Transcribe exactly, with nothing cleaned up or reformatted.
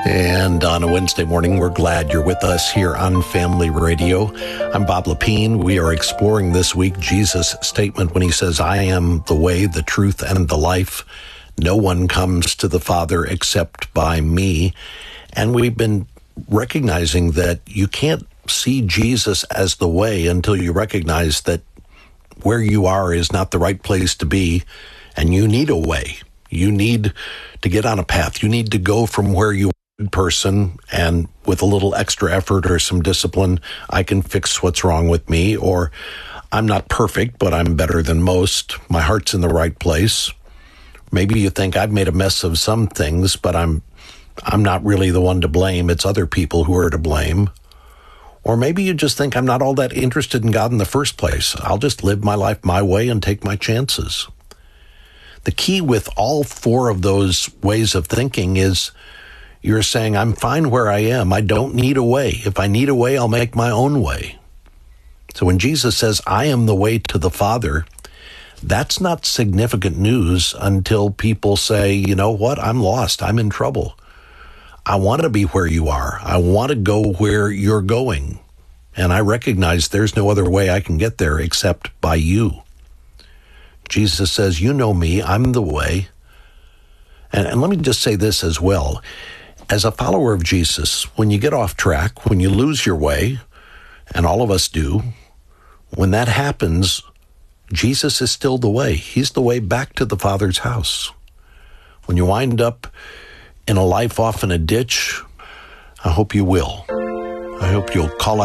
And on a Wednesday morning, we're glad you're with us here on Family Radio. I'm Bob Lepine. We are exploring this week Jesus' statement when he says, I am the way, the truth, and the life. No one comes to the Father except by me. And we've been recognizing that you can't see Jesus as the way until you recognize that where you are is not the right place to be, and you need a way. You need to get on a path. You need to go from where you person, and with a little extra effort or some discipline, I can fix what's wrong with me. Or I'm not perfect, but I'm better than most. My heart's in the right place. Maybe you think I've made a mess of some things, but I'm I'm not really the one to blame. It's other people who are to blame. Or maybe you just think I'm not all that interested in God in the first place. I'll just live my life my way and take my chances. The key with all four of those ways of thinking is you're saying, I'm fine where I am. I don't need a way. If I need a way, I'll make my own way. So when Jesus says, I am the way to the Father, that's not significant news until people say, you know what, I'm lost. I'm in trouble. I want to be where you are. I want to go where you're going. And I recognize there's no other way I can get there except by you. Jesus says, you know me. I'm the way. And, and let me just say this as well. As a follower of Jesus, when you get off track, when you lose your way, and all of us do, when that happens, Jesus is still the way. He's the way back to the Father's house. When you wind up in a life off in a ditch, I hope you will. I hope you'll call out